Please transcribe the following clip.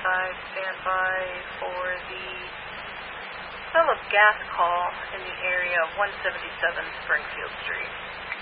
stand by for the Phillips gas call in the area of 177 Springfield Street.